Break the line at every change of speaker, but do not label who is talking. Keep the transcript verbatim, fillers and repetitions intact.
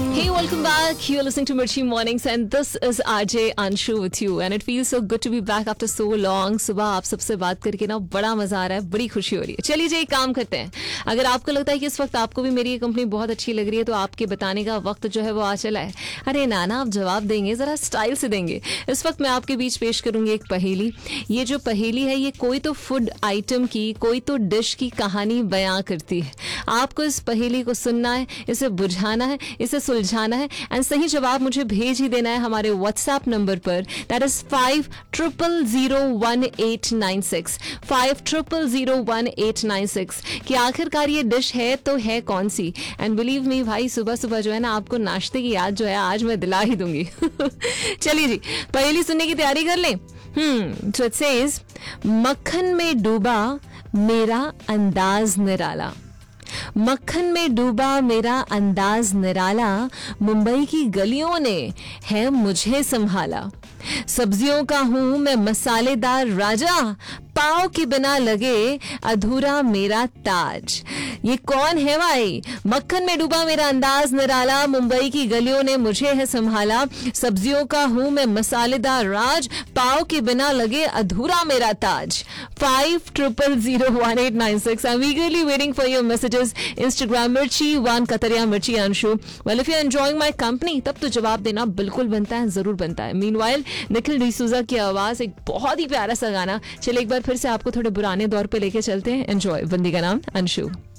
Hey, welcome back. You're listening to Mirchi Mornings and this is R J Anshu with you and it feels so good to be back after so long. सुबह आप सबसे बात करके ना बड़ा मजा आ रहा है, बड़ी खुशी हो रही है. चलिए जी एक काम करते हैं. अगर आपको लगता है कि इस वक्त आपको भी मेरी ये कंपनी बहुत अच्छी लग रही है तो आपके बताने का वक्त जो है वो आ चला है. अरे नाना, आप जवाब देंगे, जरा स्टाइल से देंगे. इस वक्त मैं आपके बीच पेश करूंगी एक पहेली. ये जो पहेली है ये कोई तो फूड आइटम की, कोई तो डिश की कहानी बयां करती है. आपको इस पहेली को सुनना है, इसे बुझाना है, इसे सुलझाना है एंड सही जवाब मुझे भेज ही देना है हमारे व्हाट्सएप नंबर पर. That is five triple zero one eight nine six five triple zero one eight nine six कि आखिरकार ये डिश है तो है कौन सी. एंड बिलीव मी भाई, सुबह सुबह जो है ना आपको नाश्ते की याद जो है आज मैं दिला ही दूंगी. चलिए जी पहेली सुनने की तैयारी कर लें. हम्म सो इट सेज, मक्खन में डूबा मेरा अंदाज निराला. मक्खन में डूबा मेरा अंदाज निराला, मुंबई की गलियों ने है मुझे संभाला. सब्जियों का हूं मैं मसालेदार राजा, पाव के बिना लगे अधूरा मेरा ताज. ये कौन है भाई? मक्खन में डूबा मेरा अंदाज निराला, मुंबई की गलियों ने मुझे है संभाला. सब्जियों का हूं मैं मसालेदार राज, पाव के बिना लगे अधूरा मेरा ताज. Five triple zero one eight nine six. I am ईगरली waiting for your messages. Instagram मिर्ची वन कतरिया मिर्ची Anshu. Well if you enjoying my company तब तो जवाब देना बिल्कुल बनता है, जरूर बनता है. मीनवाइल निखिल डिसूजा की आवाज, एक बहुत ही प्यारा सा गाना. चलिए एक बार फिर से आपको थोड़े पुराने दौर पे लेके चलते हैं. एंजॉय. बंदी का नाम अंशु.